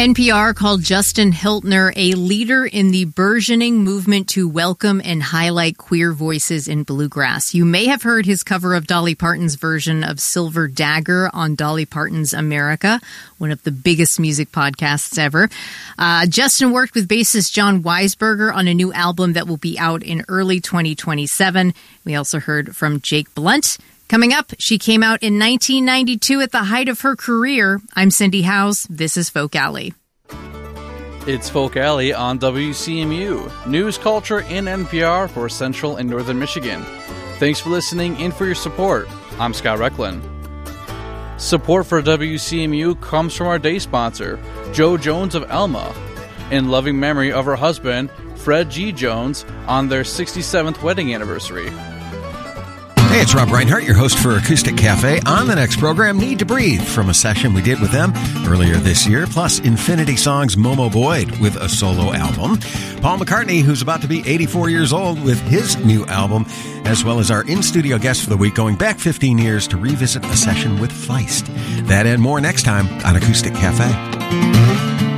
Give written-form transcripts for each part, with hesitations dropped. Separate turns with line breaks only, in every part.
NPR called Justin Hiltner a leader in the burgeoning movement to welcome and highlight queer voices in bluegrass. You may have heard his cover of Dolly Parton's version of Silver Dagger on Dolly Parton's America, one of the biggest music podcasts ever. Justin worked with bassist John Weisberger on a new album that will be out in early 2027. We also heard from Jake Blunt. Coming up, she came out in 1992 at the height of her career. I'm Cindy Howes. This is Folk Alley.
It's Folk Alley on WCMU. News, culture, and NPR for Central and Northern Michigan. Thanks for listening and for your support. I'm Scott Recklin. Support for WCMU comes from our day sponsor, Joe Jones of Elma, in loving memory of her husband, Fred G. Jones, on their 67th wedding anniversary.
Hey, it's Rob Reinhart, your host for Acoustic Cafe. On the next program, Need to Breathe, from a session we did with them earlier this year, plus Infinity Songs' Momo Boyd with a solo album. Paul McCartney, who's about to be 84 years old, with his new album, as well as our in-studio guest for the week, going back 15 years to revisit a session with Feist. That and more next time on Acoustic Cafe.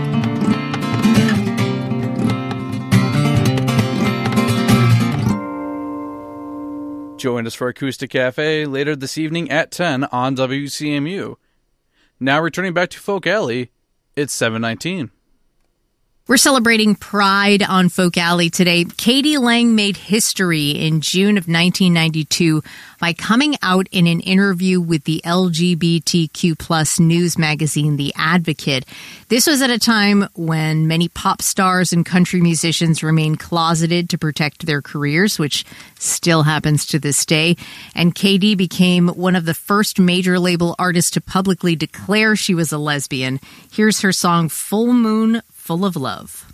Join us for Acoustic Cafe later this evening at 10 on WCMU. Now returning back to Folk Alley, it's 7:19.
We're celebrating Pride on Folk Alley today. Katie Lang made history in June of 1992 by coming out in an interview with the LGBTQ plus news magazine, The Advocate. This was at a time when many pop stars and country musicians remained closeted to protect their careers, which still happens to this day. And Katie became one of the first major label artists to publicly declare she was a lesbian. Here's her song, Full Moon, Full of Love.